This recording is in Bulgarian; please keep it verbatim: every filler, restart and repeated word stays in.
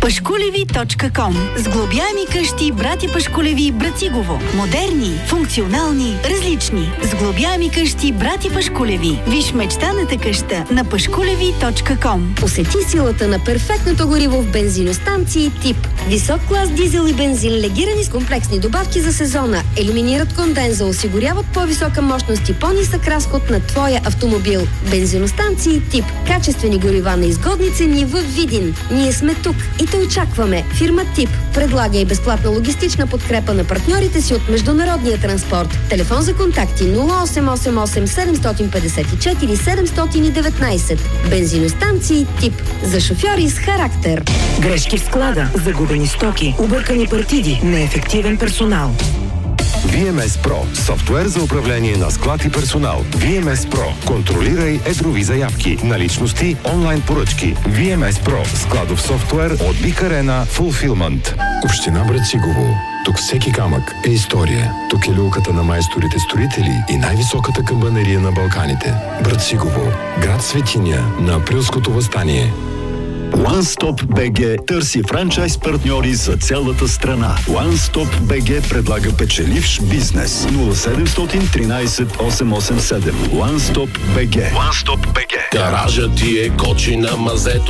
Пашкулеви точка ком. Сглобяеми къщи братя Пашкулеви Брацигово. Модерни, функционални, различни. Сглобяеми къщи братя Пашкулеви. Виж мечтаната къща на пашкулеви точка ком. Усети силата на перфектното гориво в бензиностанции тип. Висок клас дизел и бензин, легирани с комплексни добавки за сезона. Елиминират конденза, осигуряват по-висока мощност и по-нисък разход на твоя автомобил. Бензиностанции тип. Качествени горива на изгодни цени в Видин. Ние сме тук и те очакваме. Фирма Тип предлага и безплатна логистична подкрепа на партньорите си от международния транспорт. Телефон за контакти нула осем осем осем седем пет четири седем едно девет. Бензиностанции Тип. За шофьори с характер. Грешки в склада, загубени стоки, объркани партиди, неефективен персонал. ви ем ес Pro – софтуер за управление на склад и персонал. ви ем ес Pro – контролирай едрови заявки, наличности, онлайн поръчки. ви ем ес Pro – складов софтуер от Big Arena Fulfillment. Община Брацигово. Тук всеки камък е история. Тук е люлката на майсторите-строители и най-високата камбанерия на Балканите. Брацигово. Град светиня на априлското въстание. OneStop би джи търси франчайз партньори за цялата страна. OneStop би джи предлага печеливш бизнес. нула седем едно три осем осем седем. OneStop би джи. OneStop би джи. Гаражът ти е кочи на мазето.